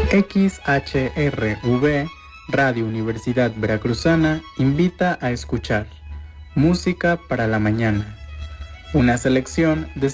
XHRV, Radio Universidad Veracruzana, invita a escuchar Música para la Mañana, una selección de